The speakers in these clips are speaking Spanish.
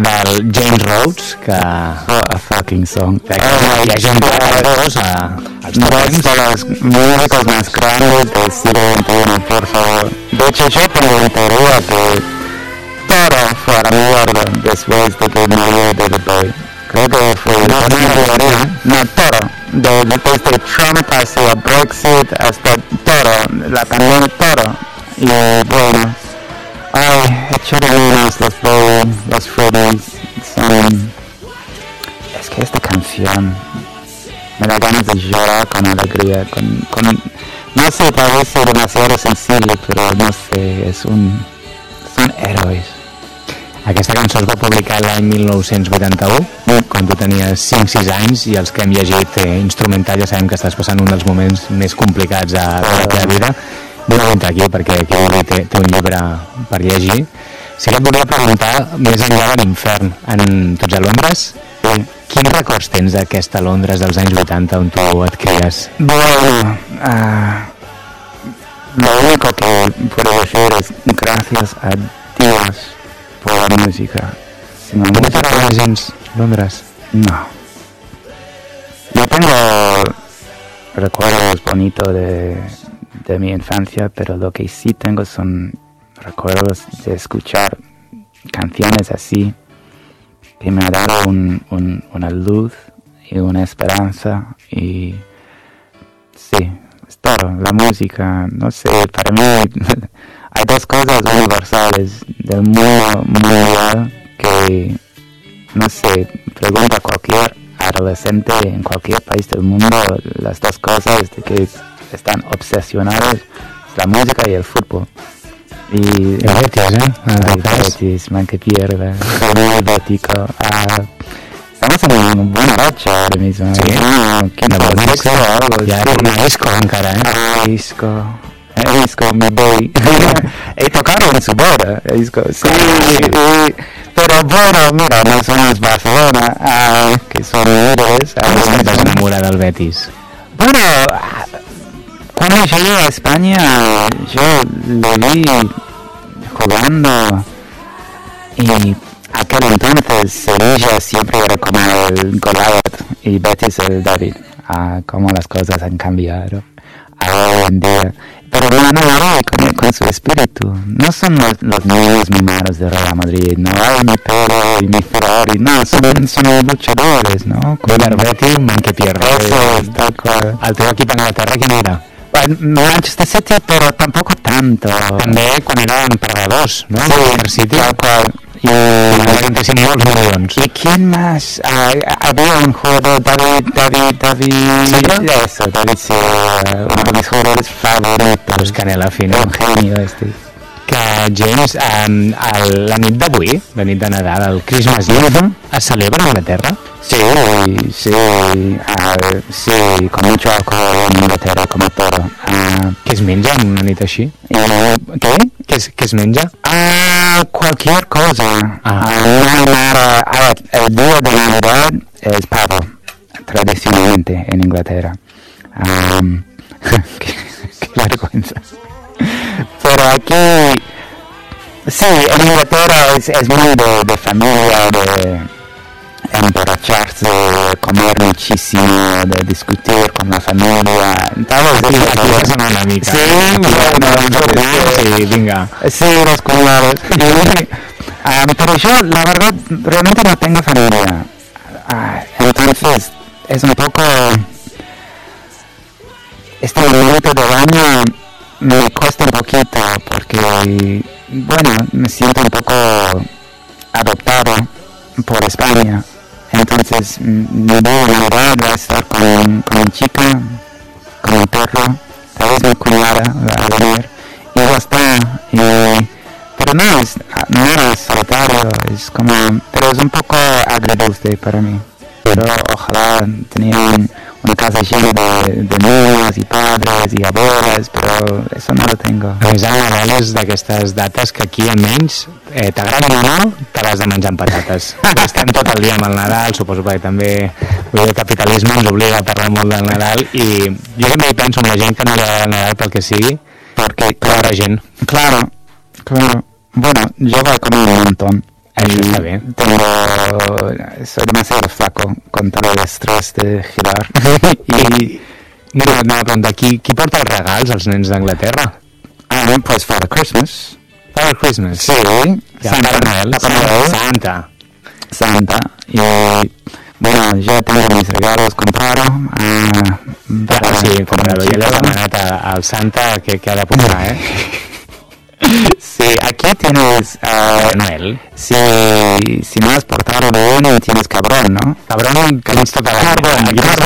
del James Rhodes, que... a fucking song. Hi ha gent que als Dos de los músicos más grandes del siglo XXI, por favor. De hecho, yo tengo una teoría que todo fue a la mierda después de que murió David Bowie. Creo que fue una teoría. No, todo. Desde Trump hacia Brexit hasta todo. La pandemia, todo. Y bueno, ay, echo de menos los Bowie, los Freddys. Es que esta canción me da ganas de llorar con alegría, no sé, tal vez soy demasiado sensible, pero no sé, son héroes. Aquesta cançó es va publicar l'any 1981, quan tu tenies 5-6 anys, i els que hem llegit instrumental ja sabem que estàs passant un dels moments més complicats de la teva vida. Vull entrar aquí perquè aquí té un llibre per llegir. Sí que et volia preguntar, més enllà de l'infern, en Tots a Londres, quins records tens d'aquesta Londres dels anys 80 on tu et cries? Bueno, lo único que puedo decir es gracias a Dios por la música. Si no t'agrada gens Londres? No. Yo tengo recuerdos bonitos de mi infancia, pero lo que sí tengo son recuerdos de escuchar canciones así que me ha dado una luz y una esperanza, y sí, es todo, la música, no sé, para mí hay dos cosas universales del mundo mundial que, no sé, pregunta a cualquier adolescente en cualquier país del mundo, las dos cosas de que están obsesionados, es la música y el fútbol. Y el Betis, el Betis, man, que pierda, el Bético. Estamos en un buen racha ahora mismo. Sí, ¿quién no ha visto algo? Ya era Isco encara, Isco, mi boy. He tocado en su boda, Isco. Sí, pero bueno, mira, no somos Barcelona, que son héroes. Estàs enamorat del Betis? Bueno, cuando llegué a España, yo lo vi jugando, y aquel entonces Sevilla siempre era como el Goliath y Betis el David. Cómo las cosas han cambiado hoy en día. Pero me enamoré con su espíritu. No son los niños mimados de Real Madrid, no hay mi Pedro y mi Ferrari, no, son luchadores, ¿no? Con el Betis, man que pierde. Eso, tal cual. El teu equip a Anglaterra quin era? Manchester City, pero tampoco tanto. També quan eren perdedors, no? Sí, City. tal cual. Y 45 molts milions. ¿Y quién más? Había un jugador, David. Eso, David, sí, uno de mis jugadores favoritos. Pues Canela fina. Un genio este. Que James, la nit d'avui, la nit de Nadal, el Christmas Eve, es celebra a Anglaterra? Sí, con mucho alcohol en Inglaterra, como todo. Què es menja en una nit així? ¿Qué? Què es menja? Cualquier cosa. El día de Navidad es pavo, tradicionalmente en Inglaterra. Qué vergüenza. Pero aquí, sí, en Inglaterra es muy de familia, de emborracharse, comer muchísimo, de discutir con la familia. Aquí passen una mica. Sí, sí, vinga. Sí, los cuñados. Pero yo, la verdad, realmente no tengo familia. Entonces, es un poco... Este momento del año me cuesta un poquito porque, bueno, me siento un poco adoptado por España. Entonces, mi día de Navidad va a estar con mi chica, con mi perro, tal vez mi cuñada va a venir, y ya está. Pero no es nada solitario, pero es un poco agridulce para mí. Pero ojalá tenían una casa llena de niños y padres y abuelas, pero eso no lo tengo. A més, el Nadal és d'aquestes dates que aquí almenys t'agrada o no, te l'has de menjar amb patates. Estem tot el dia amb el Nadal, suposo perquè també el capitalisme ens obliga a parlar molt del Nadal, i jo també hi penso en la gent que no li agrada el Nadal pel que sigui, perquè claro, gent. Claro. Bueno, yo voy a comer un montón. Això està bé. Soy demasiado flaco con tal el estrés de girar. I mira, anava a preguntar, qui porta els regals als nens d'Anglaterra? Pues Father Christmas. Father Christmas? Sí. Santa Noel. Santa. Y bueno, ya tengo mis regalos comprado. Sí, comprado. Ja l'has demanat al Santa que ha de posar, Sí, aquí tienes... Noel. Si no has portado bien, tienes cabrón, ¿no? Cabrón, que no ens toca Carbón.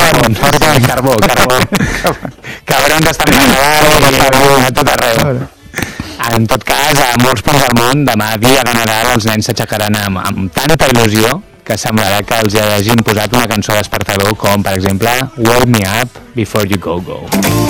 Cabrón que està a tot arreu. En tot cas, a molts punts del món, demà dia de Nadal, els nens s'aixecaran amb tanta il·lusió que semblarà que els hagin posat una cançó despertador com, per exemple, Wake Me Up Before You Go Go.